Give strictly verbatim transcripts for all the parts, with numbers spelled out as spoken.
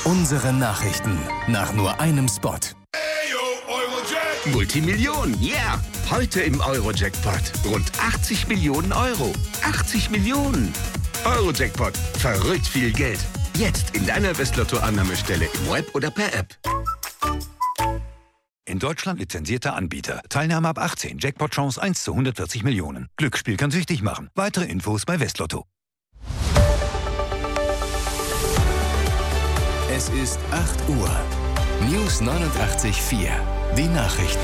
Unsere Nachrichten nach nur einem Spot. Multimillionen, yeah! Heute im Euro-Jackpot. Rund achtzig Millionen Euro. achtzig Millionen! Euro-Jackpot. Verrückt viel Geld. Jetzt in deiner Westlotto-Annahmestelle im Web oder per App. In Deutschland lizenzierter Anbieter. Teilnahme ab achtzehn. Jackpot-Chance eins zu hundertvierzig Millionen. Glücksspiel kann süchtig machen. Weitere Infos bei Westlotto. Es ist acht Uhr. News neunundachtzig Komma vier. Die Nachrichten.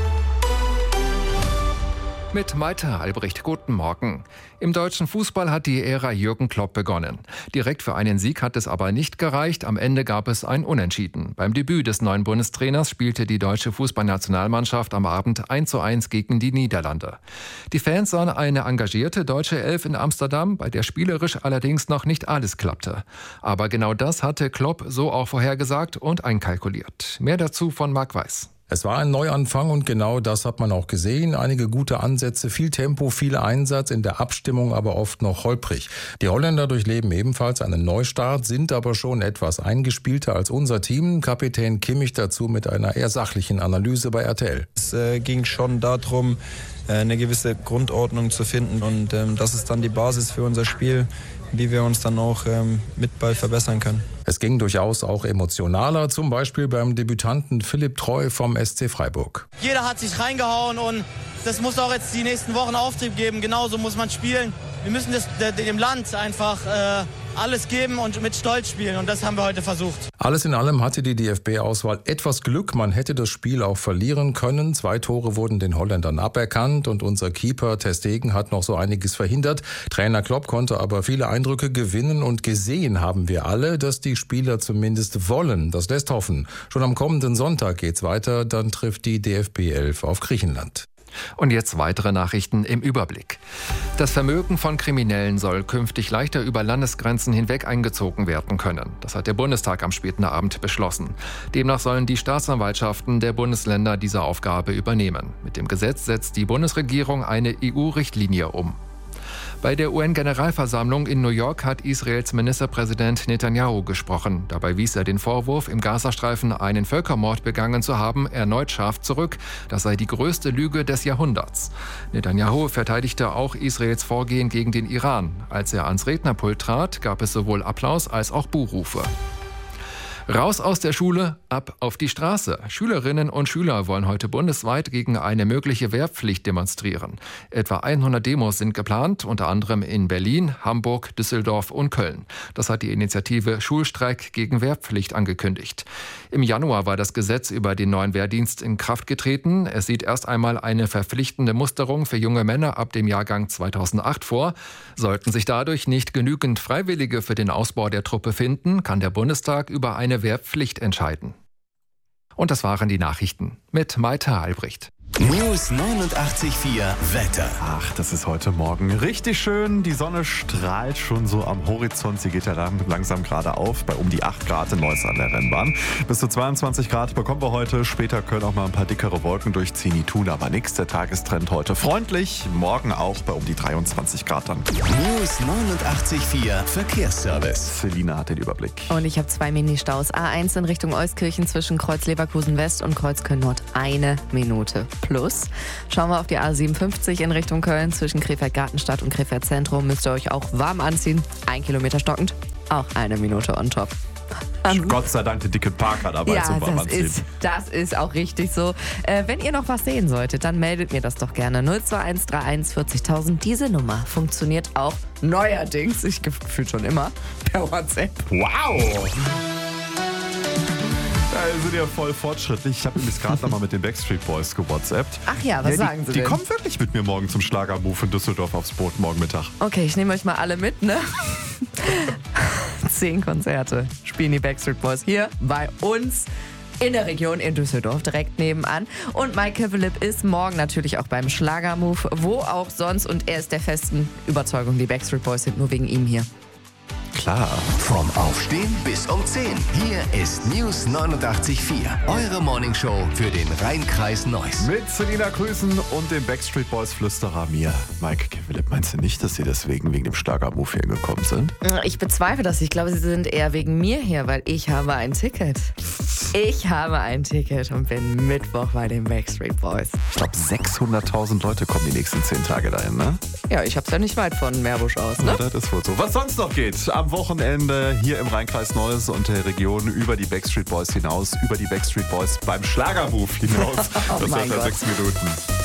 Mit Maite Albrecht, guten Morgen. Im deutschen Fußball hat die Ära Jürgen Klopp begonnen. Direkt für einen Sieg hat es aber nicht gereicht. Am Ende gab es ein Unentschieden. Beim Debüt des neuen Bundestrainers spielte die deutsche Fußballnationalmannschaft am Abend eins zu eins gegen die Niederlande. Die Fans sahen eine engagierte deutsche Elf in Amsterdam, bei der spielerisch allerdings noch nicht alles klappte. Aber genau das hatte Klopp so auch vorhergesagt und einkalkuliert. Mehr dazu von Marc Weiß. Es war ein Neuanfang und genau das hat man auch gesehen. Einige gute Ansätze, viel Tempo, viel Einsatz, in der Abstimmung aber oft noch holprig. Die Holländer durchleben ebenfalls einen Neustart, sind aber schon etwas eingespielter als unser Team. Kapitän Kimmich dazu mit einer eher sachlichen Analyse bei R T L. Es äh, ging schon darum, äh, eine gewisse Grundordnung zu finden und ähm, das ist dann die Basis für unser Spiel, wie wir uns dann auch ähm, mit Ball verbessern können. Es ging durchaus auch emotionaler, zum Beispiel beim Debütanten Philipp Treu vom S C Freiburg. Jeder hat sich reingehauen und das muss auch jetzt die nächsten Wochen Auftrieb geben. Genauso muss man spielen. Wir müssen das, dem Land einfach äh, alles geben und mit Stolz spielen und das haben wir heute versucht. Alles in allem hatte die D F B-Auswahl etwas Glück. Man hätte das Spiel auch verlieren können. Zwei Tore wurden den Holländern aberkannt und unser Keeper ter Stegen hat noch so einiges verhindert. Trainer Klopp konnte aber viele Eindrücke gewinnen und gesehen haben wir alle, dass die Spieler zumindest wollen. Das lässt hoffen. Schon am kommenden Sonntag geht's weiter. Dann trifft die D F B elf auf Griechenland. Und jetzt weitere Nachrichten im Überblick. Das Vermögen von Kriminellen soll künftig leichter über Landesgrenzen hinweg eingezogen werden können. Das hat der Bundestag am späten Abend beschlossen. Demnach sollen die Staatsanwaltschaften der Bundesländer diese Aufgabe übernehmen. Mit dem Gesetz setzt die Bundesregierung eine E U-Richtlinie um. Bei der U N-Generalversammlung in New York hat Israels Ministerpräsident Netanyahu gesprochen. Dabei wies er den Vorwurf, im Gazastreifen einen Völkermord begangen zu haben, erneut scharf zurück. Das sei die größte Lüge des Jahrhunderts. Netanyahu verteidigte auch Israels Vorgehen gegen den Iran. Als er ans Rednerpult trat, gab es sowohl Applaus als auch Buhrufe. Raus aus der Schule, ab auf die Straße. Schülerinnen und Schüler wollen heute bundesweit gegen eine mögliche Wehrpflicht demonstrieren. Etwa hundert Demos sind geplant, unter anderem in Berlin, Hamburg, Düsseldorf und Köln. Das hat die Initiative Schulstreik gegen Wehrpflicht angekündigt. Im Januar war das Gesetz über den neuen Wehrdienst in Kraft getreten. Es sieht erst einmal eine verpflichtende Musterung für junge Männer ab dem Jahrgang zweitausendacht vor. Sollten sich dadurch nicht genügend Freiwillige für den Ausbau der Truppe finden, kann der Bundestag über eine Wehrpflicht entscheiden. Und das waren die Nachrichten mit Maite Albrecht. News neunundachtzig Komma vier Wetter. Ach, das ist heute Morgen richtig schön. Die Sonne strahlt schon so am Horizont. Sie geht ja dann langsam gerade auf, bei um die acht Grad in Neuss an der Rennbahn. Bis zu zweiundzwanzig Grad bekommen wir heute. Später können auch mal ein paar dickere Wolken durchziehen. Die tun aber nichts. Der Tagestrend heute freundlich. Morgen auch bei um die dreiundzwanzig Grad dann. News neunundachtzig Komma vier Verkehrsservice. Selina hat den Überblick. Und ich habe zwei Ministaus. A eins in Richtung Euskirchen zwischen Kreuz Leverkusen West und Kreuz Köln Nord. Eine Minute. Plus. Schauen wir auf die A siebenundfünfzig in Richtung Köln zwischen Krefeld-Gartenstadt und Krefeld Zentrum. Müsst ihr euch auch warm anziehen. Ein Kilometer stockend. Auch eine Minute on top. Um, Gott sei Dank die dicke Parker dabei ja, zum warm das anziehen. ist, das ist auch richtig so. Äh, wenn ihr noch was sehen solltet, dann meldet mir das doch gerne. null zwei eins drei eins vierzigtausend. Diese Nummer funktioniert auch neuerdings, ich gefühlt schon immer, per WhatsApp. Wow! Ja, wir sind ja voll fortschrittlich. Ich habe übrigens gerade noch mal mit den Backstreet Boys gewhatsappt. Ach ja, was ja, sagen die, Sie Die denn? kommen wirklich mit mir morgen zum Schlagermove in Düsseldorf aufs Boot, morgen Mittag. Okay, ich nehme euch mal alle mit, ne? Zehn Konzerte spielen die Backstreet Boys hier bei uns in der Region in Düsseldorf, direkt nebenan. Und Mike Philipp ist morgen natürlich auch beim Schlagermove, wo auch sonst. Und er ist der festen Überzeugung, die Backstreet Boys sind nur wegen ihm hier. klar. Vom Aufstehen bis um zehn. Hier ist News neunundachtzig Komma vier. Eure Morningshow für den Rhein-Kreis Neuss. Mit Selina Grüßen und dem Backstreet Boys Flüsterer mir, Mike Philipp. Meinst du nicht, dass sie deswegen wegen dem Schlager-Move hier gekommen sind? Ich bezweifle das. Ich glaube, sie sind eher wegen mir hier, weil ich habe ein Ticket. Ich habe ein Ticket und bin Mittwoch bei den Backstreet Boys. Ich glaube, sechshunderttausend Leute kommen die nächsten zehn Tage dahin, ne? Ja, ich hab's ja nicht weit von Meerbusch aus, ne? Ja, das ist wohl so. Was sonst noch geht am Wochenende hier im Rhein-Kreis Neuss und der Region über die Backstreet Boys hinaus, über die Backstreet Boys beim Schlagermove hinaus. Oh Das mein hat ja Gott. sechs Minuten.